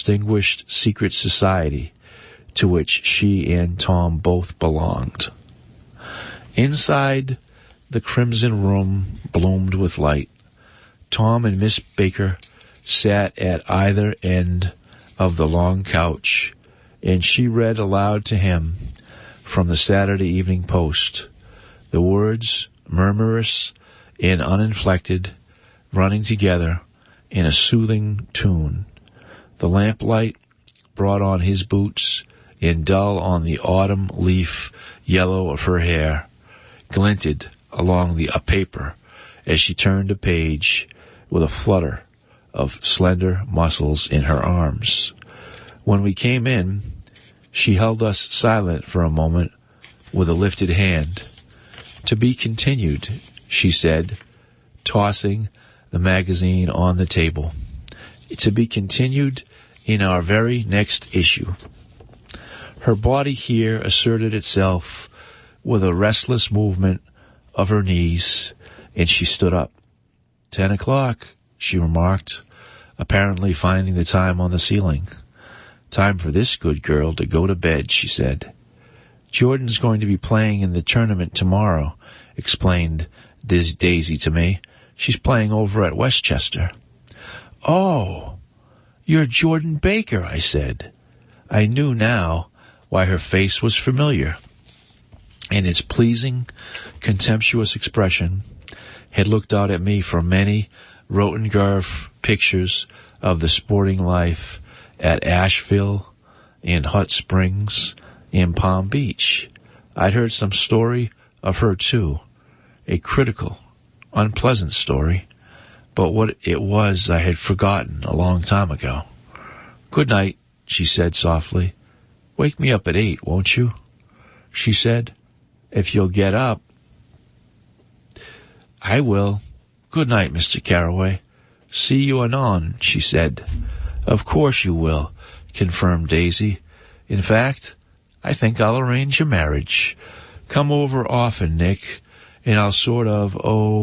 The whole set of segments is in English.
distinguished secret society to which she and Tom both belonged. Inside, the crimson room bloomed with light. Tom and Miss Baker sat at either end of the long couch, and she read aloud to him from the Saturday Evening Post, the words, murmurous and uninflected, running together in a soothing tune. The lamplight brought on his boots and dull on the autumn leaf yellow of her hair, glinted along the paper as she turned a page with a flutter of slender muscles in her arms. When we came in, she held us silent for a moment with a lifted hand. "To be continued," she said, tossing the magazine on the table. "To be continued in our very next issue." Her body here asserted itself with a restless movement of her knees, and she stood up. 10 o'clock, she remarked, apparently finding the time on the ceiling. "Time for this good girl to go to bed," she said. "Jordan's going to be playing in the tournament tomorrow," explained Daisy to me. "She's playing over at Westchester." "Oh, you're Jordan Baker," I said. I knew now why her face was familiar, and its pleasing, contemptuous expression had looked out at me from many Rothengarf pictures of the sporting life at Asheville and Hot Springs and Palm Beach. I'd heard some story of her, too, a critical, unpleasant story, but what it was I had forgotten a long time ago. "Good night," she said softly. "Wake me up at 8, won't you?" she said. "If you'll get up." "I will. Good night, Mr. Carroway." "See you anon," she said. "Of course you will," confirmed Daisy. "In fact, I think I'll arrange a marriage. Come over often, Nick, and I'll sort of,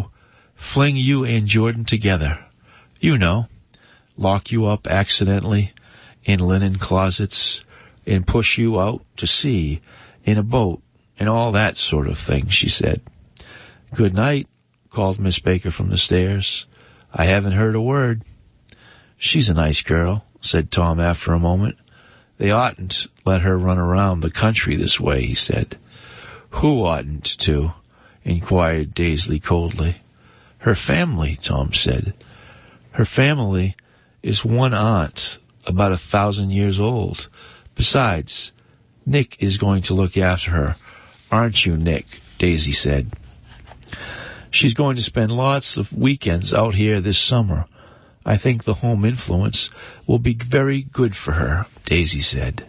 fling you and Jordan together. You know, lock you up accidentally in linen closets and push you out to sea in a boat and all that sort of thing," she said. "Good night," called Miss Baker from the stairs. "I haven't heard a word." "She's a nice girl," said Tom after a moment. "They oughtn't let her run around the country this way," he said. "Who oughtn't to?" inquired Daisy coldly. "Her family," Tom said. "Her family is one aunt, about 1,000 years old. Besides, Nick is going to look after her. Aren't you, Nick?" Daisy said. "She's going to spend lots of weekends out here this summer. I think the home influence will be very good for her," Daisy said.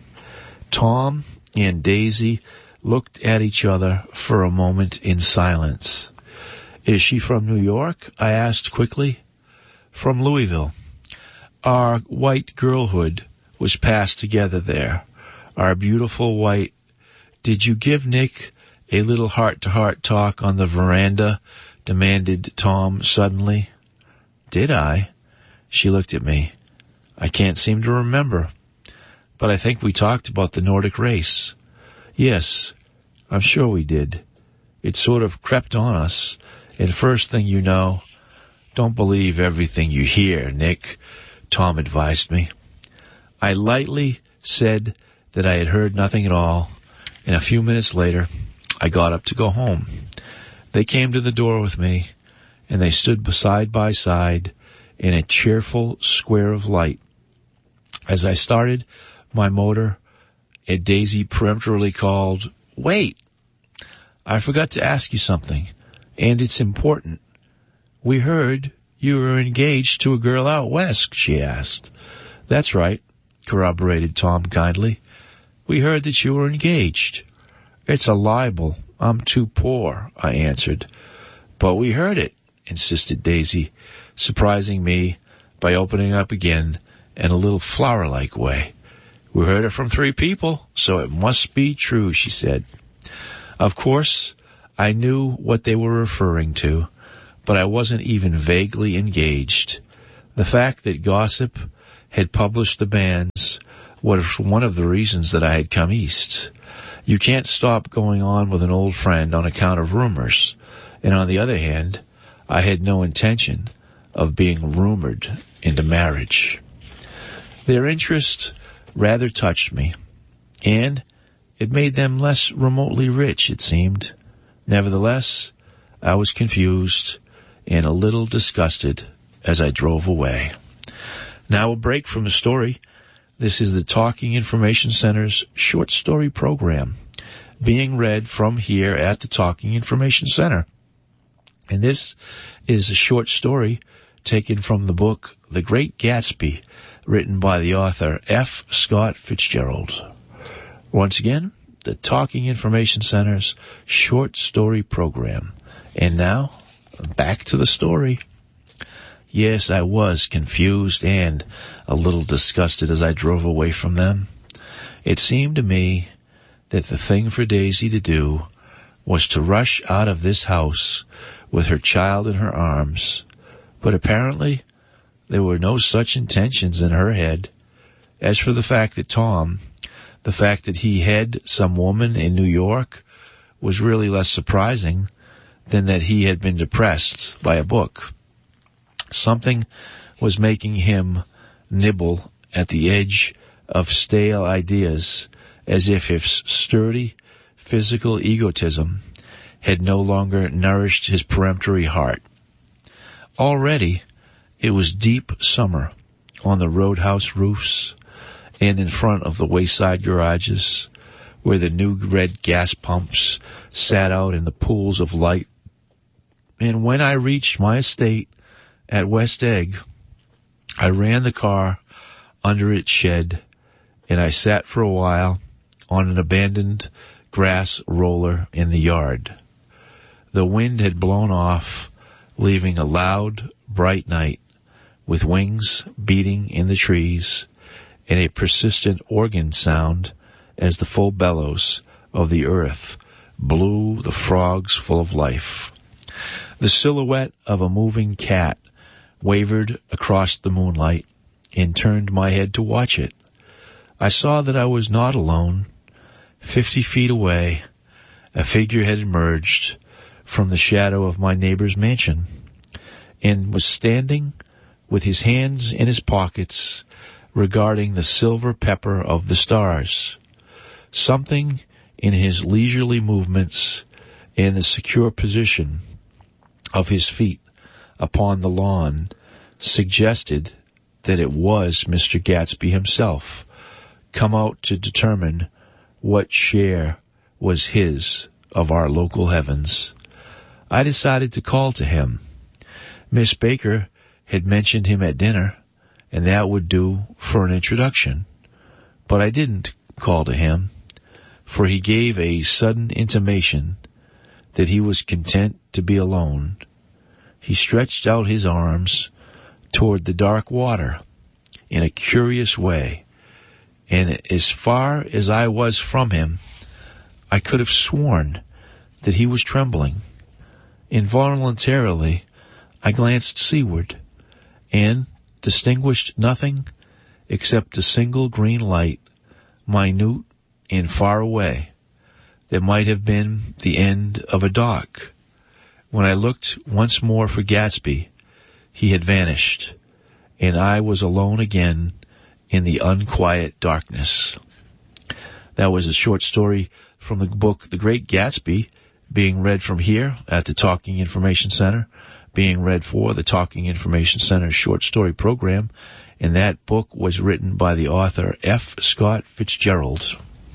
Tom and Daisy looked at each other for a moment in silence. "Is she from New York?" I asked quickly. "From Louisville. Our white girlhood was passed together there. Our beautiful white—" "Did you give Nick a little heart-to-heart talk on the veranda?" demanded Tom suddenly. "Did I?" She looked at me. "I can't seem to remember. But I think we talked about the Nordic race." "Yes, I'm sure we did. It sort of crept on us, and first thing you know—" "Don't believe everything you hear, Nick," Tom advised me. I lightly said that I had heard nothing at all, and a few minutes later I got up to go home. They came to the door with me, and they stood side by side in a cheerful square of light. As I started my motor, Daisy peremptorily called, "Wait! I forgot to ask you something, and it's important. We heard you were engaged to a girl out west," she asked. "That's right," corroborated Tom kindly. "We heard that you were engaged." "It's a libel. I'm too poor," I answered. "But we heard it," insisted Daisy, surprising me by opening up again in a little flower-like way. "We heard it from 3 people, so it must be true," she said. Of course, I knew what they were referring to, but I wasn't even vaguely engaged. The fact that gossip had published the banns was one of the reasons that I had come east. You can't stop going on with an old friend on account of rumors. And on the other hand, I had no intention of being rumored into marriage. Their interest rather touched me, and it made them less remotely rich, it seemed. Nevertheless, I was confused and a little disgusted as I drove away. Now a break from the story. This is the Talking Information Center's short story program, being read from here at the Talking Information Center. And this is a short story taken from the book The Great Gatsby, written by the author F. Scott Fitzgerald. Once again, the Talking Information Center's short story program. And now, back to the story. Yes, I was confused and a little disgusted as I drove away from them. It seemed to me that the thing for Daisy to do was to rush out of this house with her child in her arms, but apparently there were no such intentions in her head. As for the fact that Tom, the fact that he had some woman in New York, was really less surprising than that he had been depressed by a book. Something was making him nibble at the edge of stale ideas, as if his sturdy physical egotism had no longer nourished his peremptory heart. Already it was deep summer on the roadhouse roofs and in front of the wayside garages, where the new red gas pumps sat out in the pools of light. And when I reached my estate at West Egg, I ran the car under its shed, and I sat for a while on an abandoned grass roller in the yard. The wind had blown off, leaving a loud, bright night, with wings beating in the trees, and a persistent organ sound as the full bellows of the earth blew the frogs full of life. The silhouette of a moving cat wavered across the moonlight and turned my head to watch it. I saw that I was not alone. 50 feet away, a figure had emerged from the shadow of my neighbor's mansion and was standing with his hands in his pockets, regarding the silver pepper of the stars. Something in his leisurely movements and the secure position of his feet upon the lawn suggested that it was Mr. Gatsby himself, come out to determine what share was his of our local heavens. I decided to call to him. Miss Baker had mentioned him at dinner, and that would do for an introduction. But I didn't call to him, for he gave a sudden intimation that he was content to be alone. He stretched out his arms toward the dark water in a curious way, and as far as I was from him, I could have sworn that he was trembling. Involuntarily, I glanced seaward and distinguished nothing except a single green light, minute and far away, that might have been the end of a dock. When I looked once more for Gatsby, he had vanished, and I was alone again in the unquiet darkness. That was a short story from the book The Great Gatsby, being read from here at the Talking Information Center, being read for the Talking Information Center short story program, and that book was written by the author F. Scott Fitzgerald.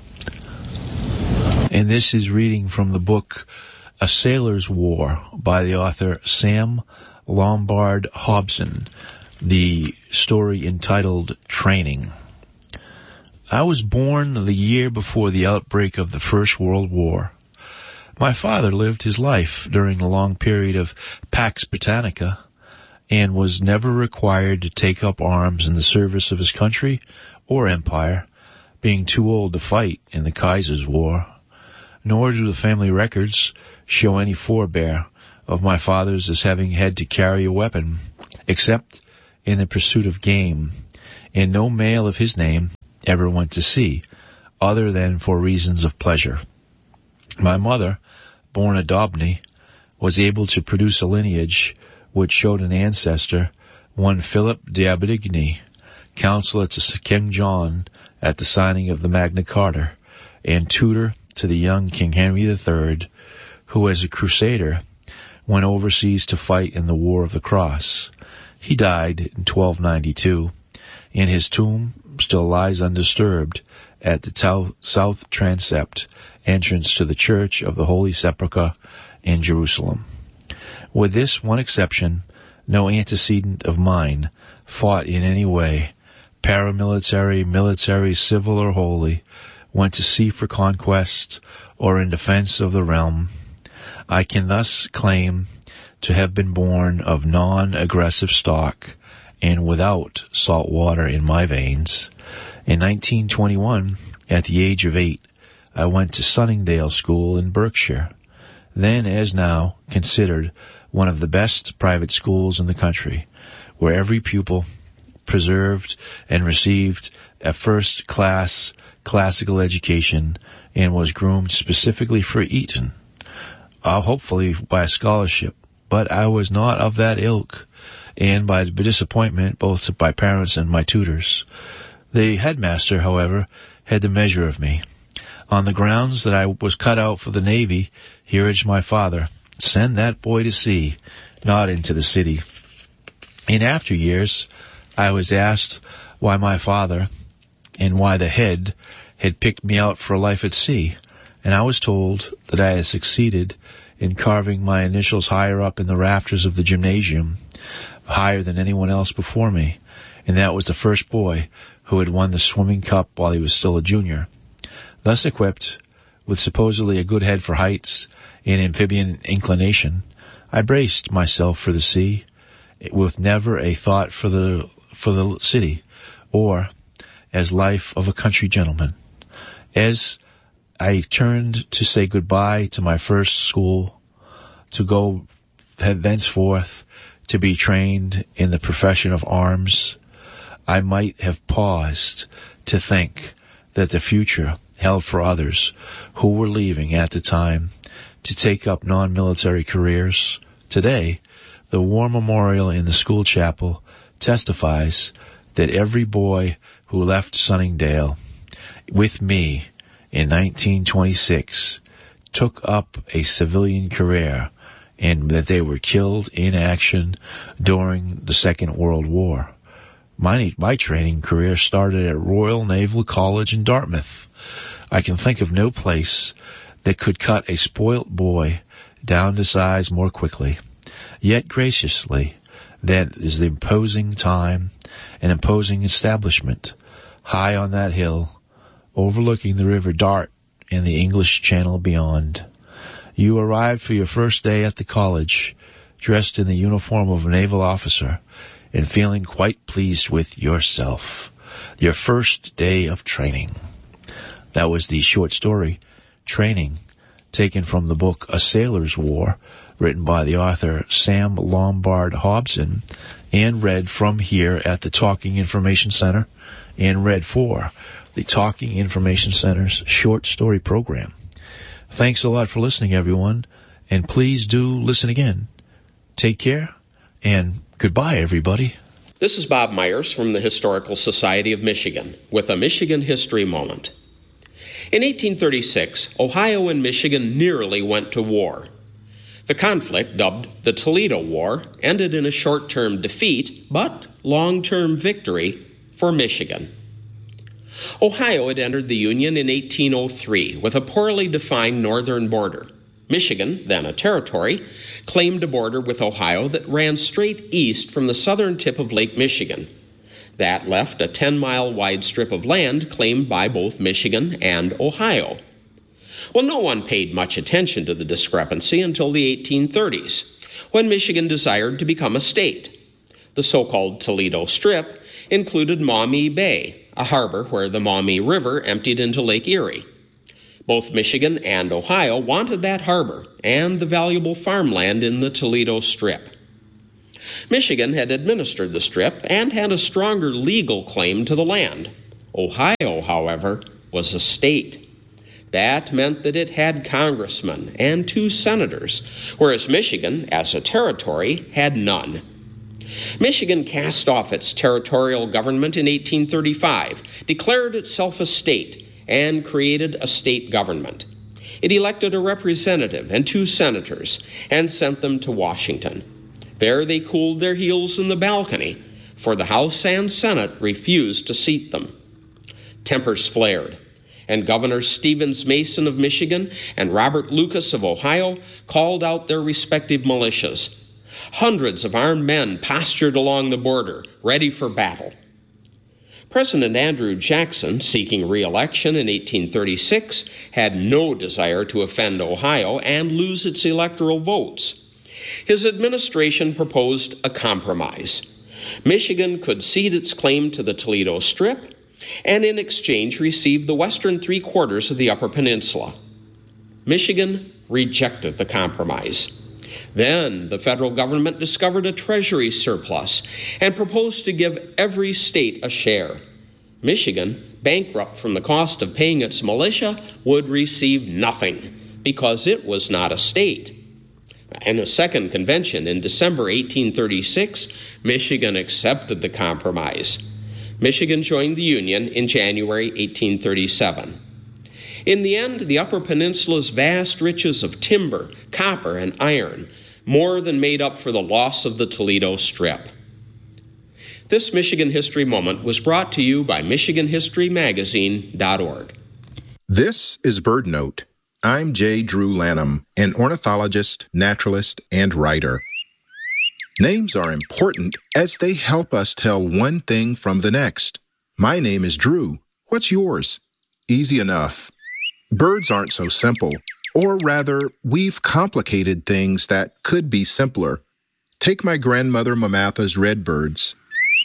And this is reading from the book A Sailor's War by the author Sam Lombard Hobson, the story entitled Training. I was born the year before the outbreak of the First World War. My father lived his life during a long period of Pax Britannica and was never required to take up arms in the service of his country or empire, being too old to fight in the Kaiser's War. Nor do the family records show any forebear of my father's as having had to carry a weapon, except in the pursuit of game and no male of his name ever went to sea, other than for reasons of pleasure. My mother, born a Daubeny, was able to produce a lineage which showed an ancestor, one Philip d'Aubigny, counselor to King John at the signing of the Magna Carta, and tutor to the young King Henry III, who as a crusader went overseas to fight in the War of the Cross. He died in 1292, and his tomb still lies undisturbed at the south transept entrance to the Church of the Holy Sepulchre in Jerusalem. With this one exception, no antecedent of mine fought in any way, paramilitary, military, civil, or holy, went to sea for conquest, or in defense of the realm. I can thus claim to have been born of non-aggressive stock and without salt water in my veins. In 1921, at the age of 8, I went to Sunningdale School in Berkshire, then as now considered one of the best private schools in the country, where every pupil preserved and received a first-class classical education and was groomed specifically for Eton, hopefully by a scholarship. But I was not of that ilk, and by disappointment both to my parents and my tutors. The headmaster, however, had the measure of me. On the grounds that I was cut out for the Navy, he urged my father, "Send that boy to sea, not into the city." In after years, I was asked why my father and why the head had picked me out for a life at sea, and I was told that I had succeeded in carving my initials higher up in the rafters of the gymnasium, higher than anyone else before me, and that was the first boy who had won the swimming cup while he was still a junior. Thus equipped, with supposedly a good head for heights and amphibian inclination, I braced myself for the sea, with never a thought for the city, or as life of a country gentleman. As I turned to say goodbye to my first school, to go thenceforth to be trained in the profession of arms, I might have paused to think that the future held for others who were leaving at the time to take up non-military careers. Today, the war memorial in the school chapel testifies that every boy who left Sunningdale with me in 1926 took up a civilian career, and that they were killed in action during the Second World War. My training career started at Royal Naval College in Dartmouth. I can think of no place that could cut a spoilt boy down to size more quickly, yet graciously, than is the imposing time and imposing establishment high on that hill, overlooking the River Dart and the English Channel beyond. You arrived for your first day at the college, dressed in the uniform of a naval officer, and feeling quite pleased with yourself. Your first day of training. That was the short story, Training, taken from the book A Sailor's War, written by the author Sam Lombard Hobson, and read from here at the Talking Information Center, and read for the Talking Information Center's short story program. Thanks a lot for listening, everyone, and please do listen again. Take care, and goodbye, everybody. This is Bob Myers from the Historical Society of Michigan with a Michigan History Moment. In 1836, Ohio and Michigan nearly went to war. The conflict, dubbed the Toledo War, ended in a short-term defeat, but long-term victory for Michigan. Ohio had entered the Union in 1803 with a poorly defined northern border. Michigan, then a territory, claimed a border with Ohio that ran straight east from the southern tip of Lake Michigan. That left a 10-mile wide strip of land claimed by both Michigan and Ohio. Well, no one paid much attention to the discrepancy until the 1830s, when Michigan desired to become a state. The so-called Toledo Strip included Maumee Bay, a harbor where the Maumee River emptied into Lake Erie. Both Michigan and Ohio wanted that harbor and the valuable farmland in the Toledo Strip. Michigan had administered the Strip and had a stronger legal claim to the land. Ohio, however, was a state. That meant that it had congressmen and 2 senators, whereas Michigan, as a territory, had none. Michigan cast off its territorial government in 1835, declared itself a state, and created a state government. It elected a representative and 2 senators and sent them to Washington. There they cooled their heels in the balcony, for the House and Senate refused to seat them. Tempers flared, and Governors Stevens Mason of Michigan and Robert Lucas of Ohio called out their respective militias. Hundreds of armed men postured along the border, ready for battle. President Andrew Jackson, seeking re-election in 1836, had no desire to offend Ohio and lose its electoral votes. His administration proposed a compromise. Michigan could cede its claim to the Toledo Strip and in exchange receive the western 3/4 of the Upper Peninsula. Michigan rejected the compromise. Then the federal government discovered a treasury surplus and proposed to give every state a share. Michigan, bankrupt from the cost of paying its militia, would receive nothing because it was not a state. In a second convention in December 1836, Michigan accepted the compromise. Michigan joined the Union in January 1837. In the end, the Upper Peninsula's vast riches of timber, copper, and iron more than made up for the loss of the Toledo Strip. This Michigan History Moment was brought to you by MichiganHistoryMagazine.org. This is BirdNote. I'm J. Drew Lanham, an ornithologist, naturalist, and writer. Names are important as they help us tell one thing from the next. My name is Drew. What's yours? Easy enough. Birds aren't so simple, or rather, we've complicated things that could be simpler. Take my grandmother Mamatha's redbirds.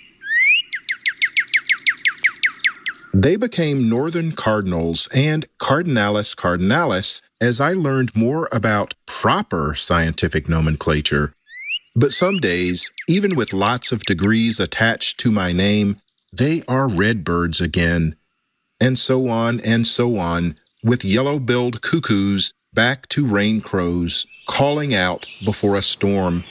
They became northern cardinals and Cardinalis cardinalis as I learned more about proper scientific nomenclature. But some days, even with lots of degrees attached to my name, they are redbirds again. And so on, with yellow-billed cuckoos back to rain crows, calling out before a storm.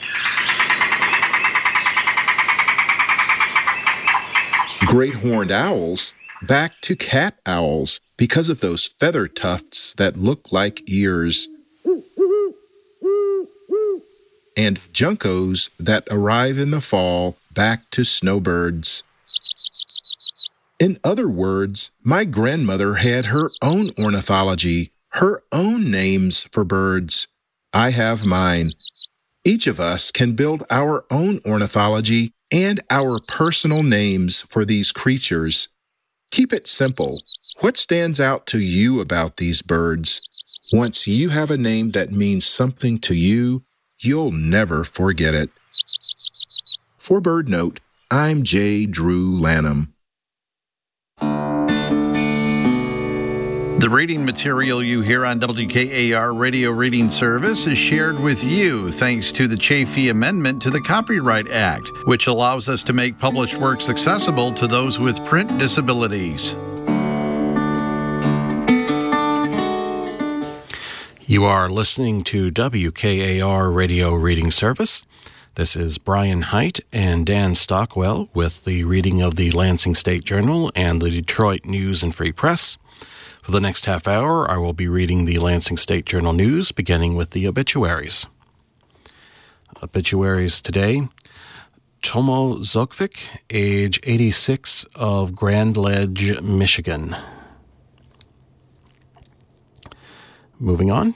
Great horned owls back to cat owls because of those feather tufts that look like ears. And juncos that arrive in the fall back to snowbirds. In other words, my grandmother had her own ornithology, her own names for birds. I have mine. Each of us can build our own ornithology and our personal names for these creatures. Keep it simple. What stands out to you about these birds? Once you have a name that means something to you, you'll never forget it. For BirdNote, I'm J. Drew Lanham. The reading material you hear on WKAR Radio Reading Service is shared with you thanks to the Chafee Amendment to the Copyright Act, which allows us to make published works accessible to those with print disabilities. You are listening to WKAR Radio Reading Service. This is Brian Height and Dan Stockwell with the reading of the Lansing State Journal and the Detroit News and Free Press. For the next half hour, I will be reading the Lansing State Journal news, beginning with the obituaries. Obituaries today. Tomo Zokvik, age 86, of Grand Ledge, Michigan. Moving on.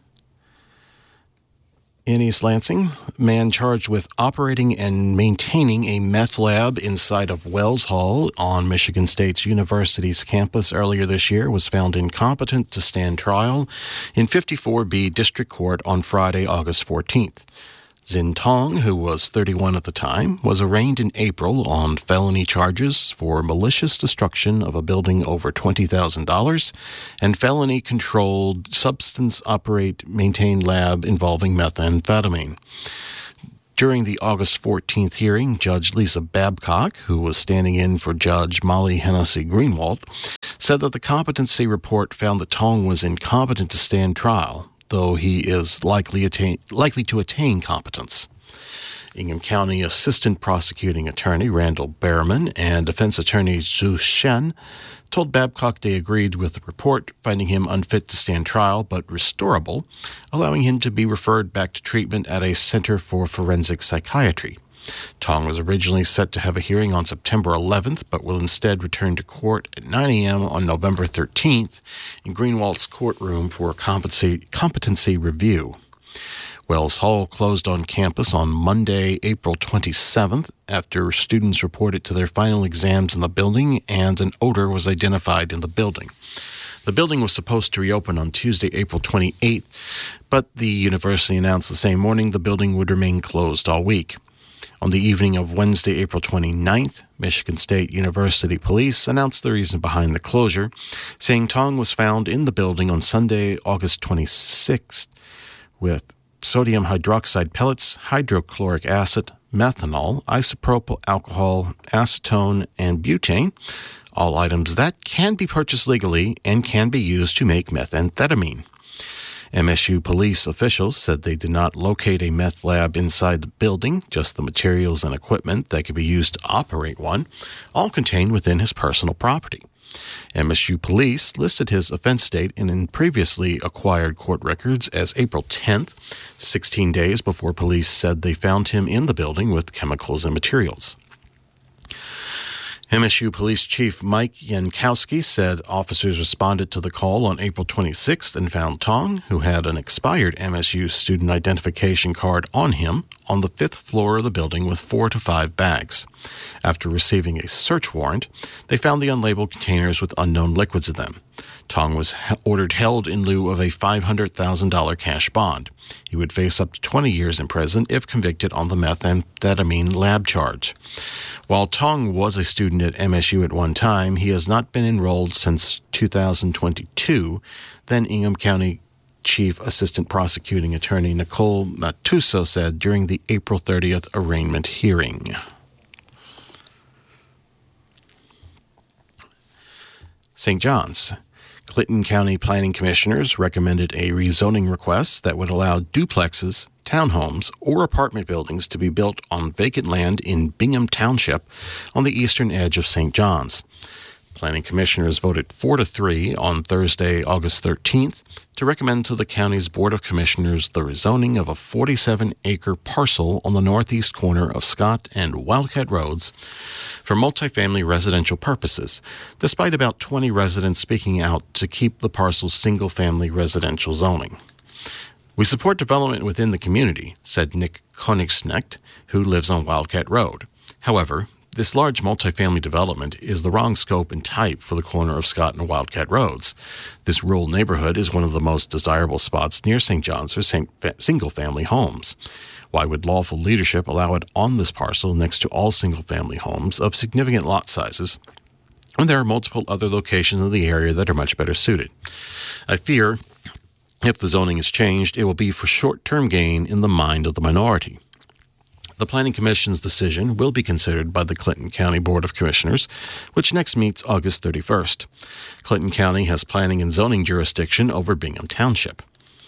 In East Lansing, man charged with operating and maintaining a meth lab inside of Wells Hall on Michigan State University's campus earlier this year was found incompetent to stand trial in 54B District Court on Friday, August 14th. Zin Tong, who was 31 at the time, was arraigned in April on felony charges for malicious destruction of a building over $20,000 and felony controlled substance maintained lab involving methamphetamine. During the August 14th hearing, Judge Lisa Babcock, who was standing in for Judge Molly Hennessy Greenwald, said that the competency report found that Tong was incompetent to stand trial, though he is likely to attain competence. Ingham County Assistant Prosecuting Attorney Randall Behrman and Defense Attorney Zhu Shen told Babcock they agreed with the report, finding him unfit to stand trial but restorable, allowing him to be referred back to treatment at a Center for Forensic Psychiatry. Tong was originally set to have a hearing on September 11th, but will instead return to court at 9 a.m. on November 13th in Greenwald's courtroom for a competency review. Wells Hall closed on campus on Monday, April 27th, after students reported to their final exams in the building and an odor was identified in the building. The building was supposed to reopen on Tuesday, April 28th, but the university announced the same morning the building would remain closed all week. On the evening of Wednesday, April 29th, Michigan State University Police announced the reason behind the closure, saying Tong was found in the building on Sunday, August 26th, with sodium hydroxide pellets, hydrochloric acid, methanol, isopropyl alcohol, acetone, and butane, all items that can be purchased legally and can be used to make methamphetamine. MSU police officials said they did not locate a meth lab inside the building, just the materials and equipment that could be used to operate one, all contained within his personal property. MSU police listed his offense date in previously acquired court records as April 10th, 16 days before police said they found him in the building with chemicals and materials. MSU Police Chief Mike Yankowski said officers responded to the call on April 26th and found Tong, who had an expired MSU student identification card on him, on the 5th floor of the building with 4 to 5 bags. After receiving a search warrant, they found the unlabeled containers with unknown liquids in them. Tong was ordered held in lieu of a $500,000 cash bond. He would face up to 20 years in prison if convicted on the methamphetamine lab charge. While Tong was a student at MSU at one time, he has not been enrolled since 2022, then Ingham County Chief Assistant Prosecuting Attorney Nicole Matuso said during the April 30th arraignment hearing. St. John's. Clinton County Planning Commissioners recommended a rezoning request that would allow duplexes, townhomes, or apartment buildings to be built on vacant land in Bingham Township on the eastern edge of St. John's. Planning Commissioners voted 4-3 on Thursday, August 13th, to recommend to the county's Board of Commissioners the rezoning of a 47-acre parcel on the northeast corner of Scott and Wildcat Roads for multifamily residential purposes, despite about 20 residents speaking out to keep the parcel's single-family residential zoning. "We support development within the community," said Nick Konigsnecht, who lives on Wildcat Road. However, this large multifamily development is the wrong scope and type for the corner of Scott and Wildcat Roads. This rural neighborhood is one of the most desirable spots near St. John's for single-family homes. Why would lawful leadership allow it on this parcel next to all single-family homes of significant lot sizes when there are multiple other locations in the area that are much better suited? I fear if the zoning is changed, it will be for short-term gain in the mind of the minority. The Planning Commission's decision will be considered by the Clinton County Board of Commissioners, which next meets August 31st. Clinton County has planning and zoning jurisdiction over Bingham Township.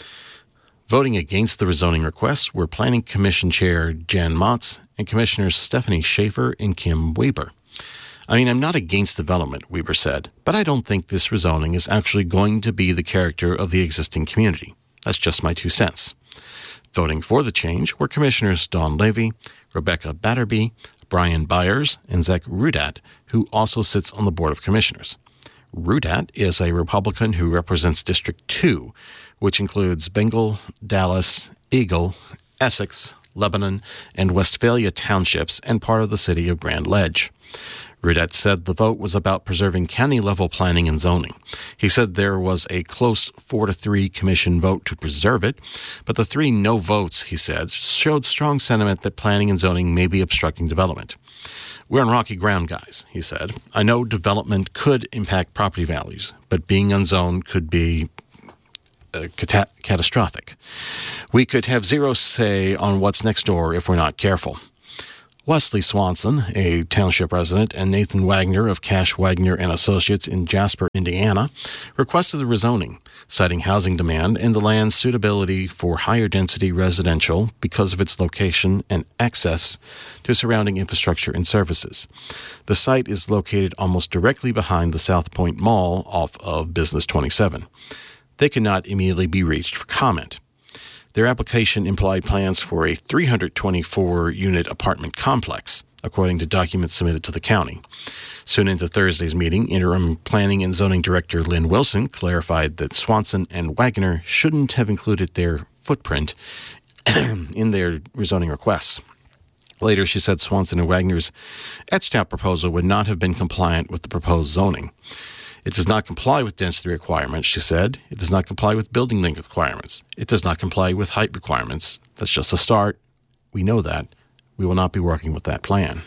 Voting against the rezoning request were Planning Commission Chair Jan Motz and Commissioners Stephanie Schaefer and Kim Weber. I'm not against development," Weber said, "but I don't think this rezoning is actually going to be the character of the existing community. That's just my 2 cents. Voting for the change were Commissioners Dawn Levy, Rebecca Batterby, Brian Byers, and Zach Rudat, who also sits on the Board of Commissioners. Rudat is a Republican who represents District 2, which includes Bengal, Dallas, Eagle, Essex, Lebanon, and Westphalia townships and part of the city of Grand Ledge. Rudat said the vote was about preserving county-level planning and zoning. He said there was a close 4-3 commission vote to preserve it, but the 3 no votes, he said, showed strong sentiment that planning and zoning may be obstructing development. "We're on rocky ground, guys," he said. "I know development could impact property values, but being unzoned could be catastrophic. We could have zero say on what's next door if we're not careful. Wesley Swanson, a township resident, and Nathan Wagner of Cash Wagner and Associates in Jasper, Indiana, requested the rezoning, citing housing demand and the land's suitability for higher density residential because of its location and access to surrounding infrastructure and services. The site is located almost directly behind the South Point Mall off of Business 27. They could not immediately be reached for comment. Their application implied plans for a 324-unit apartment complex, according to documents submitted to the county. Soon into Thursday's meeting, Interim Planning and Zoning Director Lynn Wilson clarified that Swanson and Wagner shouldn't have included their footprint in their rezoning requests. Later, she said Swanson and Wagner's etched-out proposal would not have been compliant with the proposed zoning. It does not comply with density requirements, she said. It does not comply with building length requirements. It does not comply with height requirements. That's just a start. We know that. We will not be working with that plan.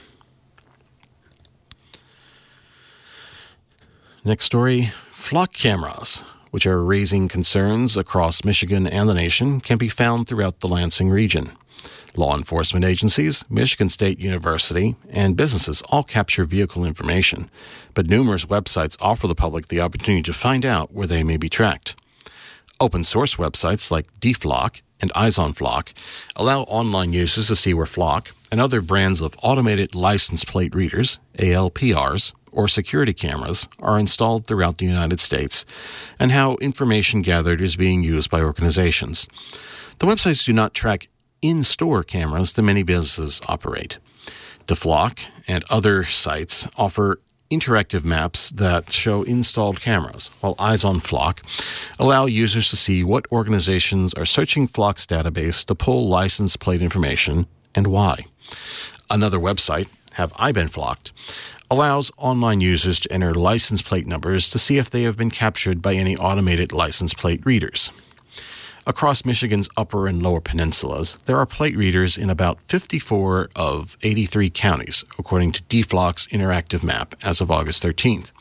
Next story, flock cameras, which are raising concerns across Michigan and the nation, can be found throughout the Lansing region. Law enforcement agencies, Michigan State University, and businesses all capture vehicle information, but numerous websites offer the public the opportunity to find out where they may be tracked. Open source websites like DFlock and Eyes on Flock allow online users to see where Flock and other brands of automated license plate readers, ALPRs, or security cameras are installed throughout the United States and how information gathered is being used by organizations. The websites do not track in-store cameras that many businesses operate. DFlock and other sites offer interactive maps that show installed cameras, while Eyes on Flock allow users to see what organizations are searching Flock's database to pull license plate information and why. Another website, Have I Been Flocked, allows online users to enter license plate numbers to see if they have been captured by any automated license plate readers. Across Michigan's upper and lower peninsulas, there are plate readers in about 54 of 83 counties, according to DFlock's interactive map as of August 13th.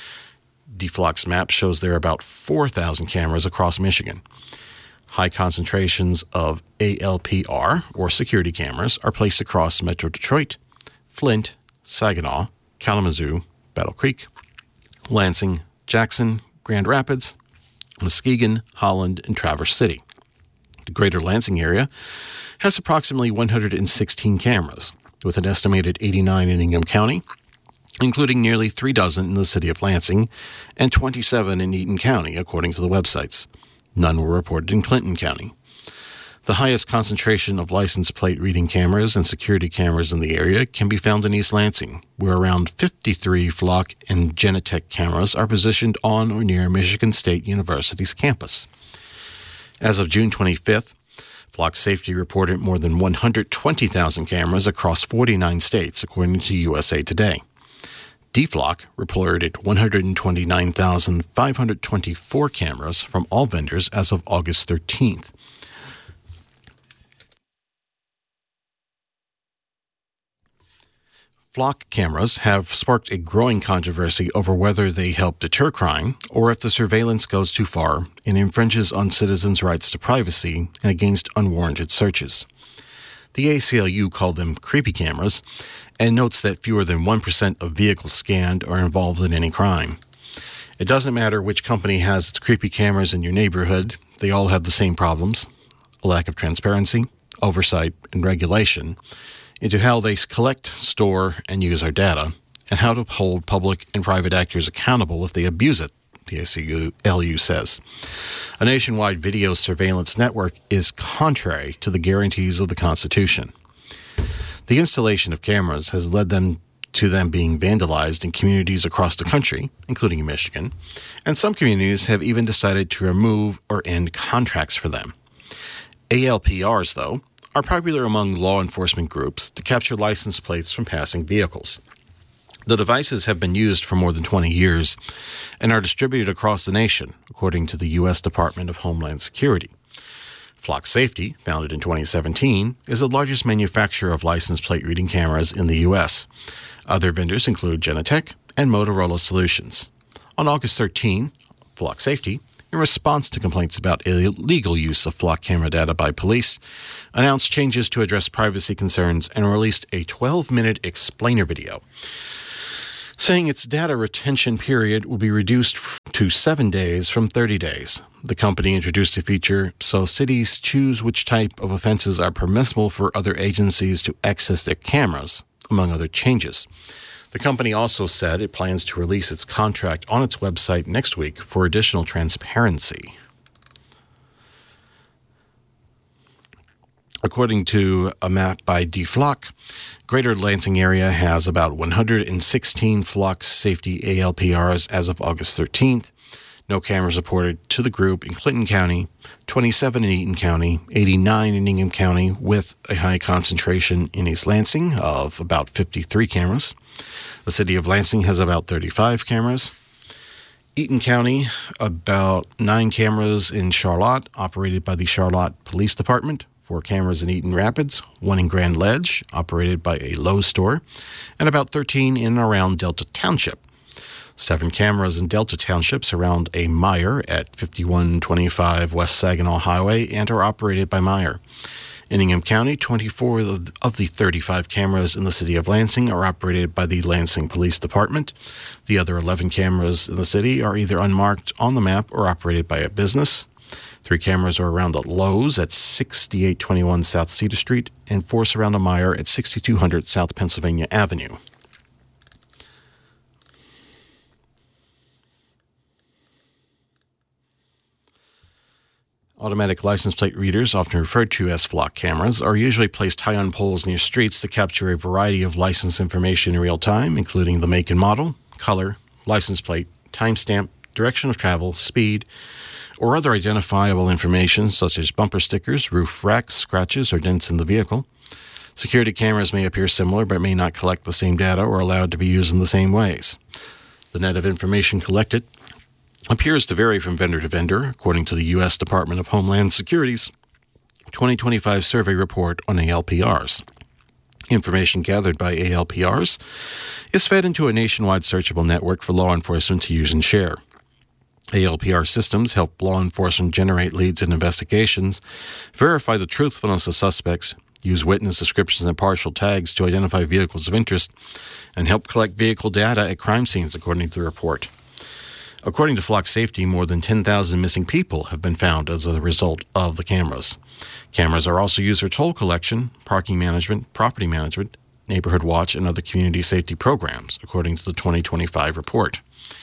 DFlock's map shows there are about 4,000 cameras across Michigan. High concentrations of ALPR, or security cameras, are placed across Metro Detroit, Flint, Saginaw, Kalamazoo, Battle Creek, Lansing, Jackson, Grand Rapids, Muskegon, Holland, and Traverse City. The greater Lansing area has approximately 116 cameras, with an estimated 89 in Ingham County, including nearly 3 dozen in the city of Lansing and 27 in Eaton County, according to the websites. None were reported in Clinton County. The highest concentration of license plate reading cameras and security cameras in the area can be found in East Lansing, where around 53 Flock and Genetec cameras are positioned on or near Michigan State University's campus. As of June 25th, Flock Safety reported more than 120,000 cameras across 49 states, according to USA Today. DFlock reported 129,524 cameras from all vendors as of August 13th. Flock cameras have sparked a growing controversy over whether they help deter crime or if the surveillance goes too far and infringes on citizens' rights to privacy and against unwarranted searches. The ACLU called them creepy cameras and notes that fewer than 1% of vehicles scanned are involved in any crime. It doesn't matter which company has its creepy cameras in your neighborhood, they all have the same problems: a lack of transparency, oversight, and regulation into how they collect, store, and use our data, and how to hold public and private actors accountable if they abuse it, the ACLU says. A nationwide video surveillance network is contrary to the guarantees of the Constitution. The installation of cameras has led to them being vandalized in communities across the country, including Michigan, and some communities have even decided to remove or end contracts for them. ALPRs, though, are popular among law enforcement groups to capture license plates from passing vehicles. The devices have been used for more than 20 years and are distributed across the nation, according to the U.S. Department of Homeland Security. Flock Safety, founded in 2017, is the largest manufacturer of license plate reading cameras in the U.S. Other vendors include Genetec and Motorola Solutions. On August 13, Flock Safety in response to complaints about illegal use of flock camera data by police, announced changes to address privacy concerns, and released a 12-minute explainer video, saying its data retention period will be reduced to 7 days from 30 days. The company introduced a feature so cities choose which type of offenses are permissible for other agencies to access their cameras, among other changes. The company also said it plans to release its contract on its website next week for additional transparency. According to a map by DFlock, Greater Lansing area has about 116 flock safety ALPRs as of August 13th. No cameras reported to the group in Clinton County, 27 in Eaton County, 89 in Ingham County, with a high concentration in East Lansing of about 53 cameras. The city of Lansing has about 35 cameras. Eaton County, about 9 cameras in Charlotte, operated by the Charlotte Police Department. 4 cameras in Eaton Rapids, 1 in Grand Ledge, operated by a Lowe's store, and about 13 in and around Delta Township. 7 cameras in Delta Township surround a Meijer at 5125 West Saginaw Highway and are operated by Meijer. In Ingham County, 24 of the 35 cameras in the city of Lansing are operated by the Lansing Police Department. The other 11 cameras in the city are either unmarked on the map or operated by a business. 3 cameras are around the Lowe's at 6821 South Cedar Street, and 4 surround a Meijer at 6200 South Pennsylvania Avenue. Automatic license plate readers, often referred to as flock cameras, are usually placed high on poles near streets to capture a variety of license information in real time, including the make and model, color, license plate, timestamp, direction of travel, speed, or other identifiable information such as bumper stickers, roof racks, scratches, or dents in the vehicle. Security cameras may appear similar but may not collect the same data or allowed to be used in the same ways. The net of information collected appears to vary from vendor to vendor, according to the U.S. Department of Homeland Security's 2025 survey report on ALPRs. Information gathered by ALPRs is fed into a nationwide searchable network for law enforcement to use and share. ALPR systems help law enforcement generate leads in investigations, verify the truthfulness of suspects, use witness descriptions and partial tags to identify vehicles of interest, and help collect vehicle data at crime scenes, according to the report. According to Flock Safety, more than 10,000 missing people have been found as a result of the cameras. Cameras are also used for toll collection, parking management, property management, neighborhood watch, and other community safety programs, according to the 2025 report.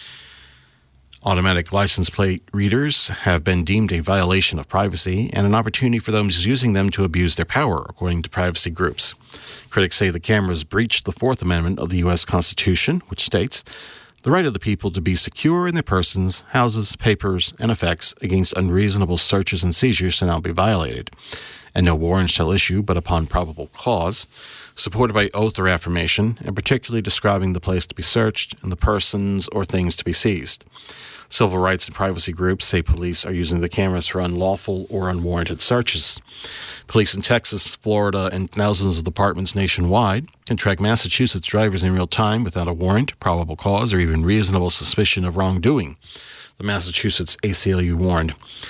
Automatic license plate readers have been deemed a violation of privacy and an opportunity for those using them to abuse their power, according to privacy groups. Critics say the cameras breach the Fourth Amendment of the U.S. Constitution, which states, "The right of the people to be secure in their persons, houses, papers, and effects against unreasonable searches and seizures shall not be violated, and no warrant shall issue but upon probable cause, supported by oath or affirmation, and particularly describing the place to be searched and the persons or things to be seized." Civil rights and privacy groups say police are using the cameras for unlawful or unwarranted searches. Police in Texas, Florida, and thousands of departments nationwide can track Massachusetts drivers in real time without a warrant, probable cause, or even reasonable suspicion of wrongdoing, the Massachusetts ACLU warned.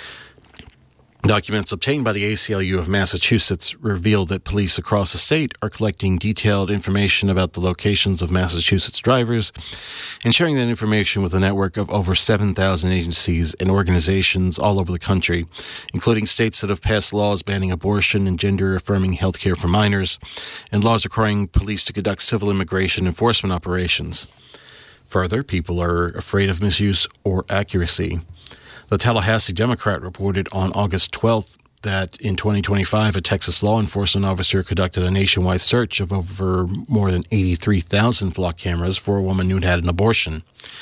Documents obtained by the ACLU of Massachusetts reveal that police across the state are collecting detailed information about the locations of Massachusetts drivers and sharing that information with a network of over 7,000 agencies and organizations all over the country, including states that have passed laws banning abortion and gender-affirming health care for minors, and laws requiring police to conduct civil immigration enforcement operations. Further, people are afraid of misuse or accuracy. The Tallahassee Democrat reported on August 12th that in 2025, a Texas law enforcement officer conducted a nationwide search of over more than 83,000 flock cameras for a woman who'd had an abortion.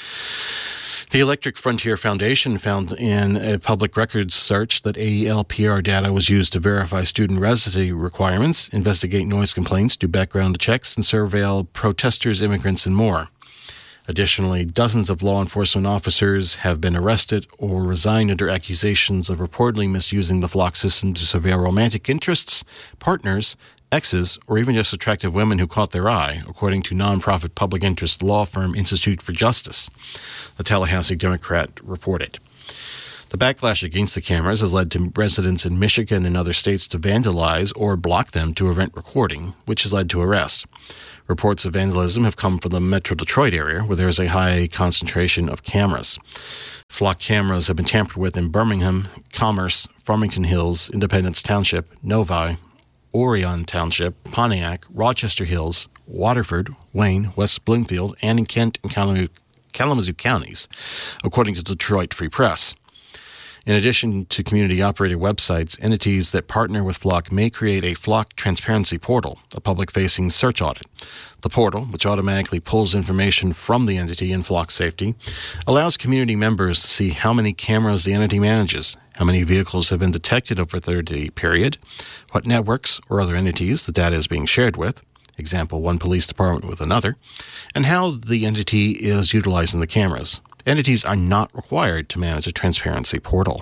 The Electric Frontier Foundation found in a public records search that ALPR data was used to verify student residency requirements, investigate noise complaints, do background checks, and surveil protesters, immigrants, and more. Additionally, dozens of law enforcement officers have been arrested or resigned under accusations of reportedly misusing the flock system to surveil romantic interests, partners, exes, or even just attractive women who caught their eye, according to nonprofit public interest law firm Institute for Justice, the Tallahassee Democrat reported. The backlash against the cameras has led to residents in Michigan and other states to vandalize or block them to prevent recording, which has led to arrests. Reports of vandalism have come from the Metro Detroit area, where there is a high concentration of cameras. Flock cameras have been tampered with in Birmingham, Commerce, Farmington Hills, Independence Township, Novi, Orion Township, Pontiac, Rochester Hills, Waterford, Wayne, West Bloomfield, and in Kent and Kalamazoo counties, according to Detroit Free Press. In addition to community-operated websites, entities that partner with Flock may create a Flock Transparency Portal, a public-facing search audit. The portal, which automatically pulls information from the entity and Flock safety, allows community members to see how many cameras the entity manages, how many vehicles have been detected over a 30-day period, what networks or other entities the data is being shared with, example, one police department with another, and how the entity is utilizing the cameras. Entities are not required to manage a transparency portal.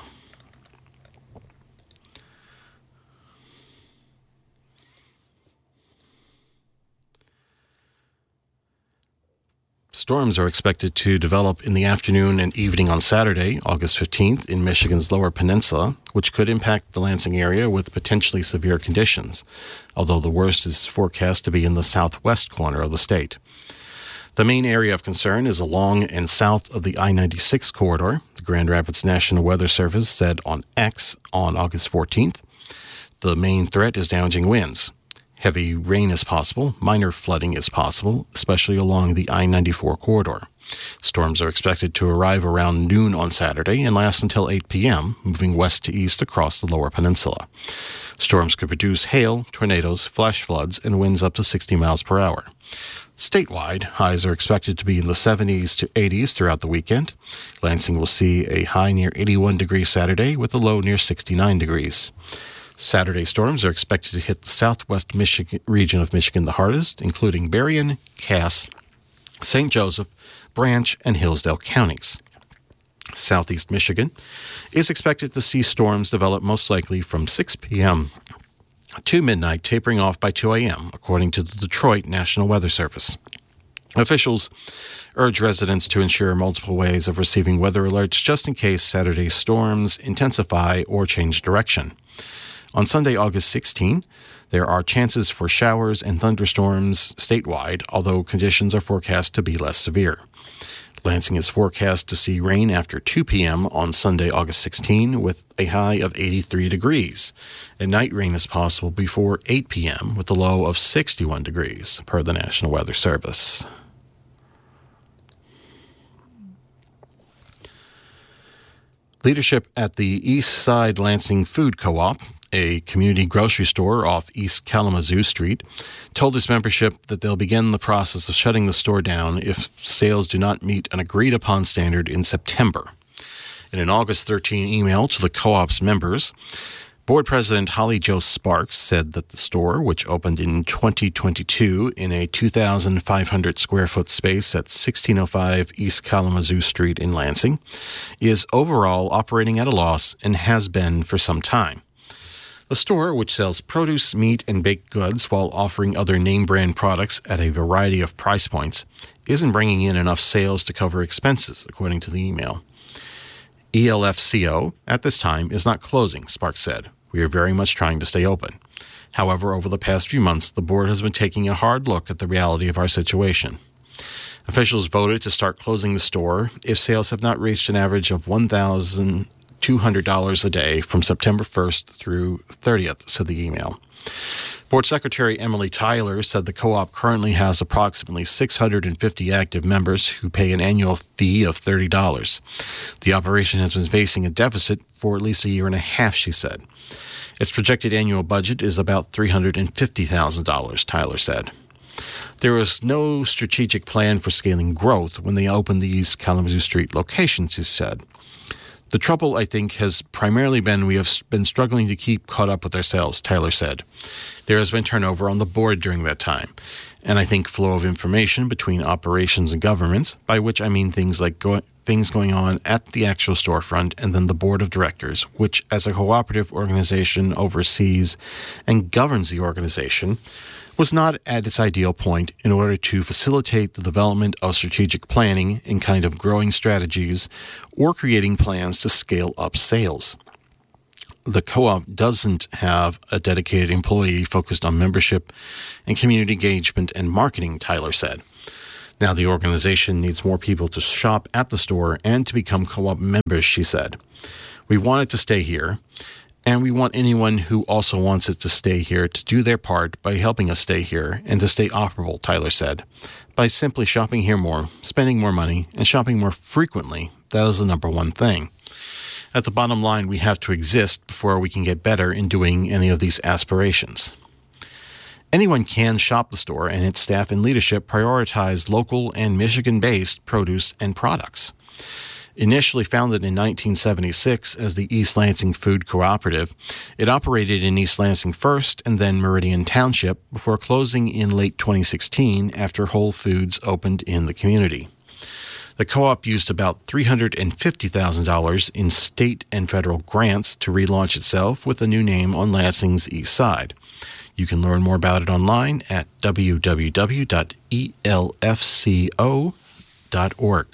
Storms are expected to develop in the afternoon and evening on Saturday, August 15th, in Michigan's Lower Peninsula, which could impact the Lansing area with potentially severe conditions, although the worst is forecast to be in the southwest corner of the state. The main area of concern is along and south of the I-96 corridor, the Grand Rapids National Weather Service said on X on August 14th. The main threat is damaging winds. Heavy rain is possible. Minor flooding is possible, especially along the I-94 corridor. Storms are expected to arrive around noon on Saturday and last until 8 p.m., moving west to east across the Lower Peninsula. Storms could produce hail, tornadoes, flash floods, and winds up to 60 miles per hour. Statewide, highs are expected to be in the 70s to 80s throughout the weekend. Lansing will see a high near 81 degrees Saturday with a low near 69 degrees. Saturday storms are expected to hit the southwest Michigan region of Michigan the hardest, including Berrien, Cass, St. Joseph, Branch, and Hillsdale counties. Southeast Michigan is expected to see storms develop most likely from 6 p.m. to midnight, tapering off by 2 a.m., according to the Detroit National Weather Service. Officials urge residents to ensure multiple ways of receiving weather alerts just in case Saturday's storms intensify or change direction. On Sunday, August 16, there are chances for showers and thunderstorms statewide, although conditions are forecast to be less severe. Lansing is forecast to see rain after 2 p.m. on Sunday, August 16, with a high of 83 degrees. And night rain is possible before 8 p.m. with a low of 61 degrees, per the National Weather Service. Leadership at the East Side Lansing Food Co-op, a community grocery store off East Kalamazoo Street, told its membership that they'll begin the process of shutting the store down if sales do not meet an agreed-upon standard in September. In an August 13 email to the co-op's members, Board President Holly Jo Sparks said that the store, which opened in 2022 in a 2,500-square-foot space at 1605 East Kalamazoo Street in Lansing, is overall operating at a loss and has been for some time. The store, which sells produce, meat, and baked goods while offering other name-brand products at a variety of price points, isn't bringing in enough sales to cover expenses, according to the email. ELFCO, at this time, is not closing, Sparks said. We are very much trying to stay open. However, over the past few months, the board has been taking a hard look at the reality of our situation. Officials voted to start closing the store if sales have not reached an average of $1,200 a day from September 1st through 30th, said the email. Board Secretary Emily Tyler said the co-op currently has approximately 650 active members who pay an annual fee of $30. The operation has been facing a deficit for at least a year and a half, she said. Its projected annual budget is about $350,000, Tyler said. There was no strategic plan for scaling growth when they opened the East Kalamazoo Street locations, he said. The trouble, I think, has primarily been we have been struggling to keep caught up with ourselves, Tyler said. There has been turnover on the board during that time, And I think flow of information between operations and governments, by which I mean things like things going on at the actual storefront, and then the board of directors, which as a cooperative organization oversees and governs the organization, was not at its ideal point in order to facilitate the development of strategic planning in kind of growing strategies or creating plans to scale up sales. The co-op doesn't have a dedicated employee focused on membership and community engagement and marketing, Tyler said. Now the organization needs more people to shop at the store and to become co-op members, she said. We want it to stay here, and we want anyone who also wants it to stay here to do their part by helping us stay here and to stay operable, Tyler said. By simply shopping here more, spending more money, and shopping more frequently, that is the number one thing. At the bottom line, we have to exist before we can get better in doing any of these aspirations. Anyone can shop the store, and its staff and leadership prioritize local and Michigan-based produce and products. Initially founded in 1976 as the East Lansing Food Cooperative, it operated in East Lansing first and then Meridian Township before closing in late 2016 after Whole Foods opened in the community. The co-op used about $350,000 in state and federal grants to relaunch itself with a new name on Lansing's east side. You can learn more about it online at www.elfco.org.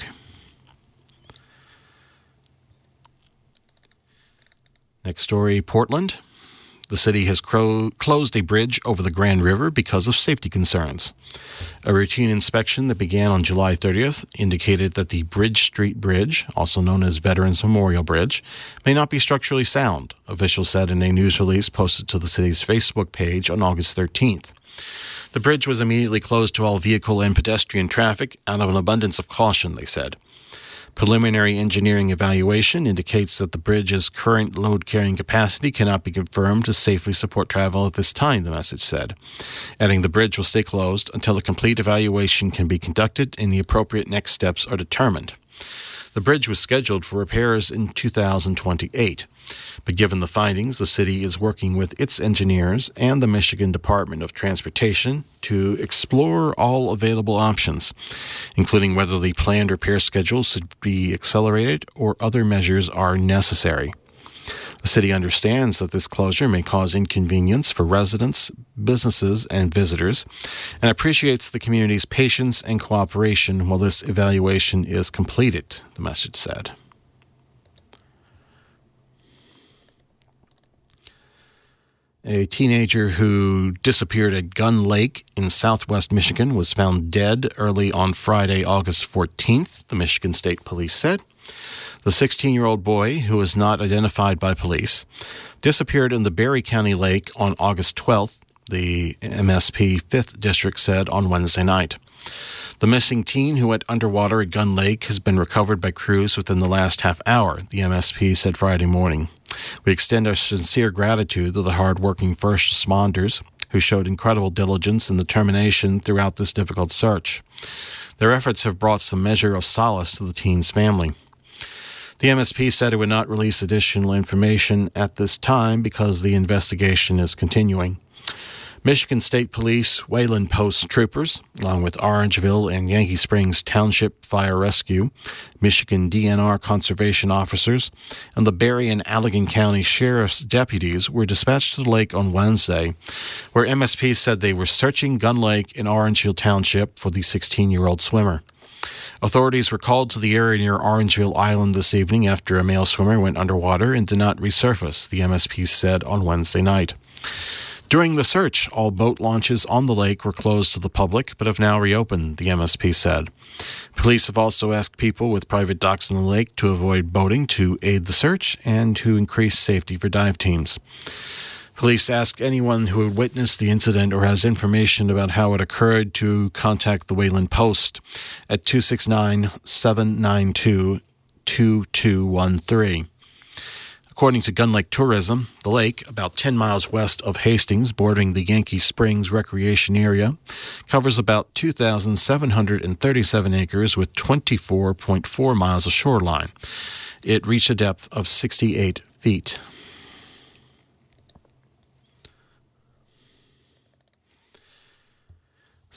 Next story, Portland. The city has closed a bridge over the Grand River because of safety concerns. A routine inspection that began on July 30th indicated that the Bridge Street Bridge, also known as Veterans Memorial Bridge, may not be structurally sound, officials said in a news release posted to the city's Facebook page on August 13th. The bridge was immediately closed to all vehicle and pedestrian traffic out of an abundance of caution, they said. Preliminary engineering evaluation indicates that the bridge's current load-carrying capacity cannot be confirmed to safely support travel at this time, the message said, adding the bridge will stay closed until a complete evaluation can be conducted and the appropriate next steps are determined. The bridge was scheduled for repairs in 2028, but given the findings, the city is working with its engineers and the Michigan Department of Transportation to explore all available options, including whether the planned repair schedule should be accelerated or other measures are necessary. The city understands that this closure may cause inconvenience for residents, businesses, and visitors, and appreciates the community's patience and cooperation while this evaluation is completed, the message said. A teenager who disappeared at Gun Lake in southwest Michigan was found dead early on Friday, August 14th, the Michigan State Police said. The 16-year-old boy, who was not identified by police, disappeared in the Berry County Lake on August 12th, the MSP 5th District said on Wednesday night. The missing teen who went underwater at Gun Lake has been recovered by crews within the last half hour, the MSP said Friday morning. We extend our sincere gratitude to the hard-working first responders who showed incredible diligence and determination throughout this difficult search. Their efforts have brought some measure of solace to the teen's family. The MSP said it would not release additional information at this time because the investigation is continuing. Michigan State Police, Wayland Post troopers, along with Orangeville and Yankee Springs Township Fire Rescue, Michigan DNR conservation officers, and the Berry and Allegan County Sheriff's deputies were dispatched to the lake on Wednesday, where MSP said they were searching Gun Lake in Orangeville Township for the 16-year-old swimmer. Authorities were called to the area near Orangeville Island this evening after a male swimmer went underwater and did not resurface, the MSP said on Wednesday night. During the search, all boat launches on the lake were closed to the public but have now reopened, the MSP said. Police have also asked people with private docks on the lake to avoid boating to aid the search and to increase safety for dive teams. Police ask anyone who had witnessed the incident or has information about how it occurred to contact the Wayland Post at 269-792-2213. According to Gun Lake Tourism, the lake, about 10 miles west of Hastings, bordering the Yankee Springs recreation area, covers about 2,737 acres with 24.4 miles of shoreline. It reached a depth of 68 feet.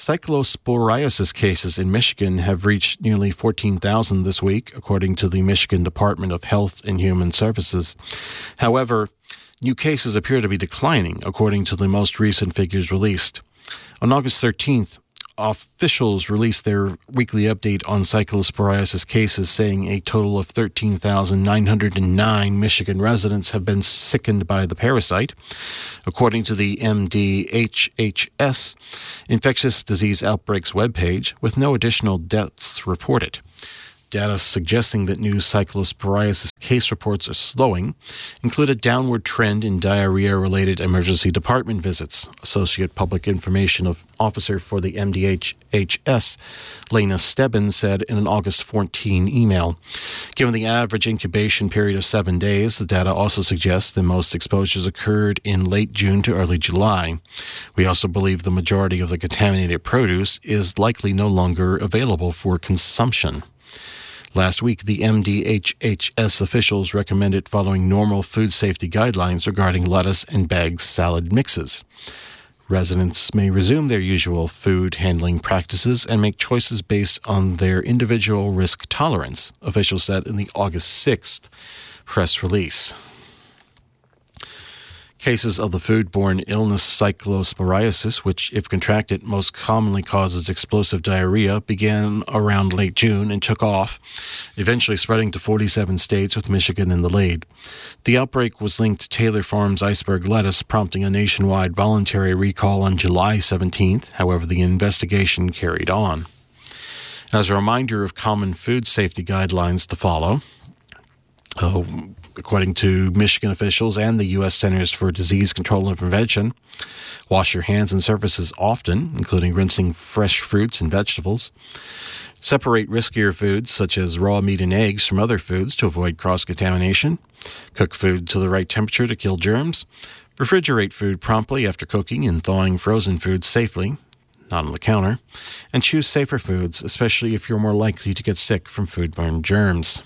Cyclosporiasis cases in Michigan have reached nearly 14,000 this week, according to the Michigan Department of Health and Human Services. However, new cases appear to be declining, according to the most recent figures released. On August 13th, officials released their weekly update on cyclosporiasis cases, saying a total of 13,909 Michigan residents have been sickened by the parasite. According to the MDHHS Infectious Disease Outbreaks webpage, with no additional deaths reported. Data suggesting that new cyclosporiasis case reports are slowing include a downward trend in diarrhea-related emergency department visits. Associate Public Information Officer for the MDHHS, Lena Stebbins, said in an August 14 email. Given the average incubation period of 7 days, the data also suggests that most exposures occurred in late June to early July. We also believe the majority of the contaminated produce is likely no longer available for consumption. Last week, the MDHHS officials recommended following normal food safety guidelines regarding lettuce and bagged salad mixes. Residents may resume their usual food handling practices and make choices based on their individual risk tolerance, officials said in the August 6th press release. Cases of the foodborne illness cyclosporiasis, which, if contracted, most commonly causes explosive diarrhea, began around late June and took off, eventually spreading to 47 states, with Michigan in the lead. The outbreak was linked to Taylor Farms iceberg lettuce, prompting a nationwide voluntary recall on July 17th. However, the investigation carried on. As a reminder of common food safety guidelines to follow, according to Michigan officials and the U.S. Centers for Disease Control and Prevention, wash your hands and surfaces often, including rinsing fresh fruits and vegetables. Separate riskier foods, such as raw meat and eggs, from other foods to avoid cross-contamination. Cook food to the right temperature to kill germs. Refrigerate food promptly after cooking and thawing frozen foods safely, not on the counter. And choose safer foods, especially if you're more likely to get sick from foodborne germs.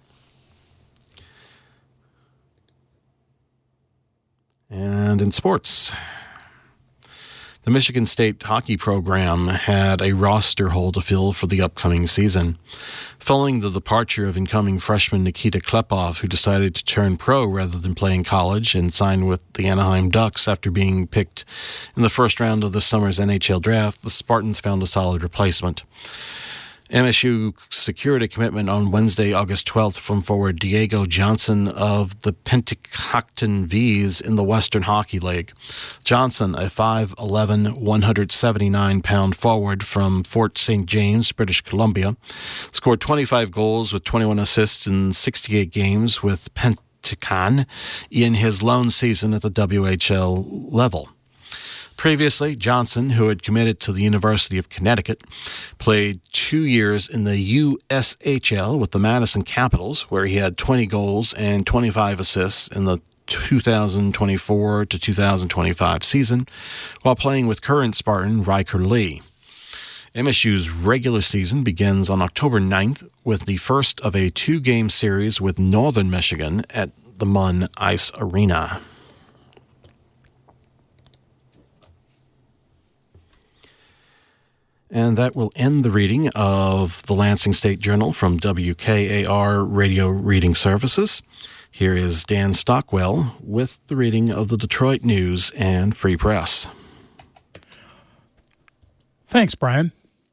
And in sports, the Michigan State hockey program had a roster hole to fill for the upcoming season. Following the departure of incoming freshman Nikita Klepov, who decided to turn pro rather than play in college and sign with the Anaheim Ducks after being picked in the first round of this summer's NHL draft, the Spartans found a solid replacement. MSU secured a commitment on Wednesday, August 12th, from forward Diego Johnson of the Penticton V's in the Western Hockey League. Johnson, a 5'11", 179-pound forward from Fort St. James, British Columbia, scored 25 goals with 21 assists in 68 games with Penticton in his lone season at the WHL level. Previously, Johnson, who had committed to the University of Connecticut, played 2 years in the USHL with the Madison Capitals, where he had 20 goals and 25 assists in the 2024 to 2025 season, while playing with current Spartan Riker Lee. MSU's regular season begins on October 9th with the first of a 2-game series with Northern Michigan at the Munn Ice Arena. And that will end the reading of the Lansing State Journal from WKAR Radio Reading Services. Here is Dan Stockwell with the reading of the Detroit News and Free Press. Thanks, Brian.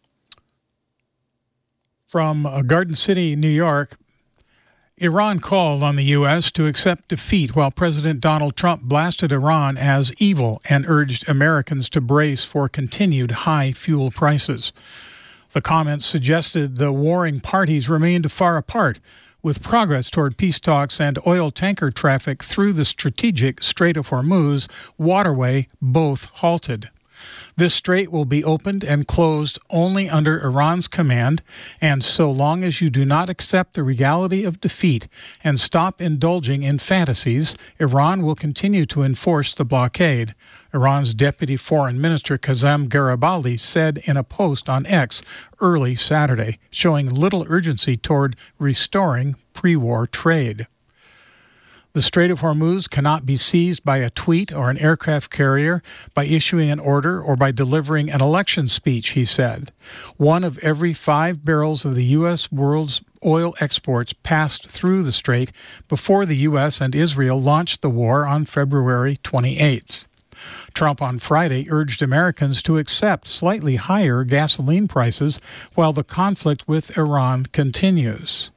From Garden City, New York, Iran called on the U.S. to accept defeat while President Donald Trump blasted Iran as evil and urged Americans to brace for continued high fuel prices. The comments suggested the warring parties remained far apart, with progress toward peace talks and oil tanker traffic through the strategic Strait of Hormuz waterway both halted. This strait will be opened and closed only under Iran's command, and so long as you do not accept the reality of defeat and stop indulging in fantasies, Iran will continue to enforce the blockade, Iran's Deputy Foreign Minister Kazem Garibaldi said in a post on X early Saturday, showing little urgency toward restoring pre-war trade. The Strait of Hormuz cannot be seized by a tweet or an aircraft carrier, by issuing an order, or by delivering an election speech, he said. 1 of every 5 barrels of the U.S. world's oil exports passed through the strait before the U.S. and Israel launched the war on February 28th. Trump on Friday urged Americans to accept slightly higher gasoline prices while the conflict with Iran continues.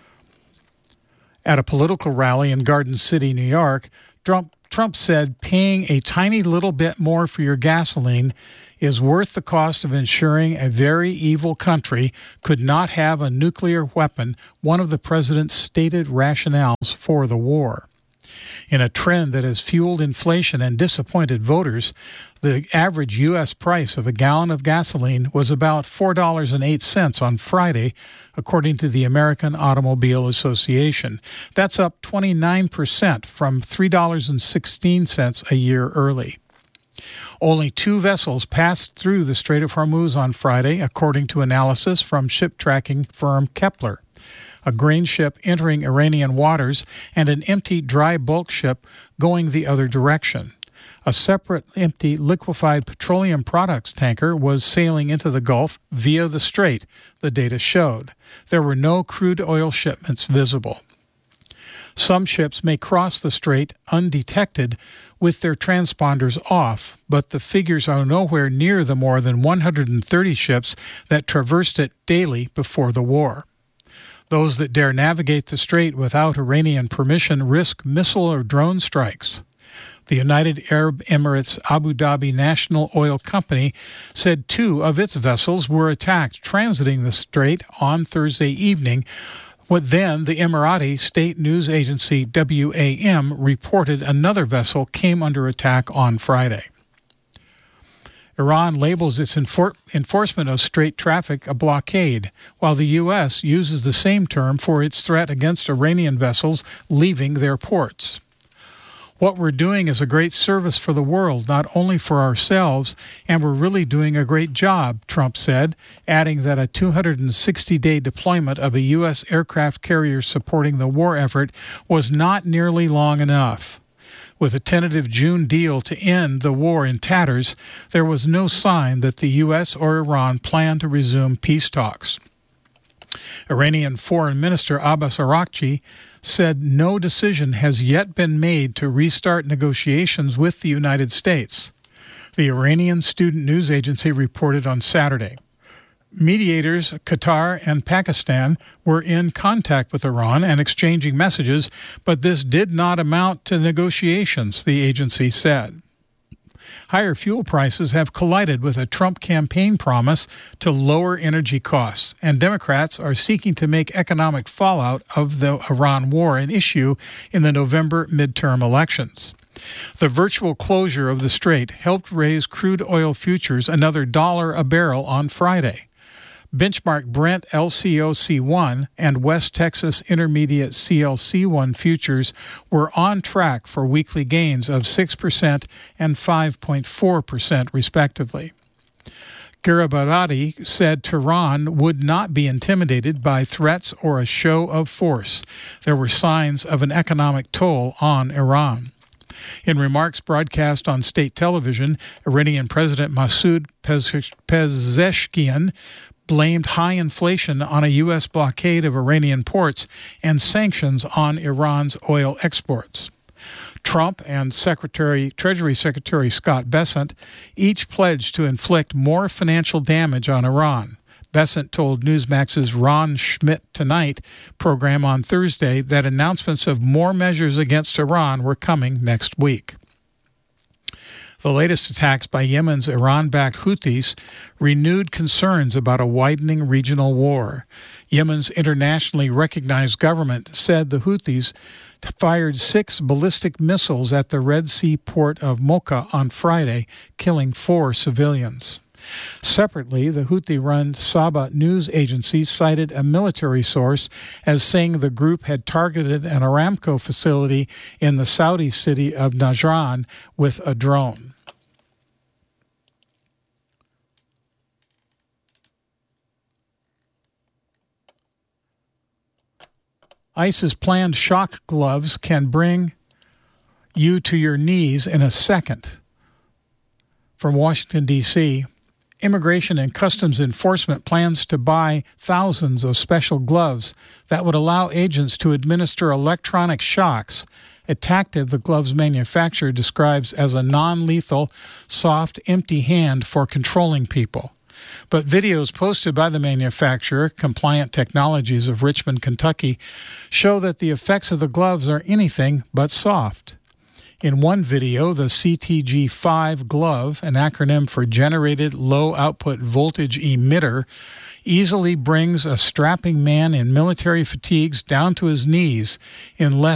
At a political rally in Garden City, New York, Trump said paying a tiny little bit more for your gasoline is worth the cost of ensuring a very evil country could not have a nuclear weapon, one of the president's stated rationales for the war. In a trend that has fueled inflation and disappointed voters, the average U.S. price of a gallon of gasoline was about $4.08 on Friday, according to the American Automobile Association. That's up 29% from $3.16 a year early. Only 2 vessels passed through the Strait of Hormuz on Friday, according to analysis from ship tracking firm Kepler. A grain ship entering Iranian waters and an empty dry bulk ship going the other direction. A separate empty liquefied petroleum products tanker was sailing into the Gulf via the strait, the data showed. There were no crude oil shipments visible. Some ships may cross the strait undetected with their transponders off, but the figures are nowhere near the more than 130 ships that traversed it daily before the war. Those that dare navigate the strait without Iranian permission risk missile or drone strikes. The United Arab Emirates Abu Dhabi National Oil Company said 2 of its vessels were attacked transiting the strait on Thursday evening. Then the Emirati state news agency WAM reported another vessel came under attack on Friday. Iran labels its enforcement of strait traffic a blockade, while the U.S. uses the same term for its threat against Iranian vessels leaving their ports. What we're doing is a great service for the world, not only for ourselves, and we're really doing a great job, Trump said, adding that a 260-day deployment of a U.S. aircraft carrier supporting the war effort was not nearly long enough. With a tentative June deal to end the war in tatters, there was no sign that the U.S. or Iran planned to resume peace talks. Iranian Foreign Minister Abbas Araghchi said no decision has yet been made to restart negotiations with the United States. The Iranian student news agency reported on Saturday. Mediators, Qatar and Pakistan, were in contact with Iran and exchanging messages, but this did not amount to negotiations, the agency said. Higher fuel prices have collided with a Trump campaign promise to lower energy costs, and Democrats are seeking to make economic fallout of the Iran war an issue in the November midterm elections. The virtual closure of the strait helped raise crude oil futures another $1 a barrel on Friday. Benchmark Brent LCOC1 and West Texas Intermediate CLC1 futures were on track for weekly gains of 6% and 5.4% respectively. Gharibabadi said Tehran would not be intimidated by threats or a show of force. There were signs of an economic toll on Iran. In remarks broadcast on state television, Iranian President Masoud Pezeshkian blamed high inflation on a U.S. blockade of Iranian ports and sanctions on Iran's oil exports. Trump and Treasury Secretary Scott Bessent each pledged to inflict more financial damage on Iran. Bessent told Newsmax's Ron Schmidt Tonight program on Thursday that announcements of more measures against Iran were coming next week. The latest attacks by Yemen's Iran-backed Houthis renewed concerns about a widening regional war. Yemen's internationally recognized government said the Houthis fired 6 ballistic missiles at the Red Sea port of Mocha on Friday, killing 4 civilians. Separately, the Houthi-run Saba news agency cited a military source as saying the group had targeted an Aramco facility in the Saudi city of Najran with a drone. ICE's planned shock gloves can bring you to your knees in a second. From Washington, D.C., Immigration and Customs Enforcement plans to buy thousands of special gloves that would allow agents to administer electronic shocks, a tactic the gloves manufacturer describes as a non-lethal, soft, empty hand for controlling people. But videos posted by the manufacturer, Compliant Technologies of Richmond, Kentucky, show that the effects of the gloves are anything but soft. In one video, the CTG5 glove, an acronym for Generated Low Output Voltage Emitter, easily brings a strapping man in military fatigues down to his knees in less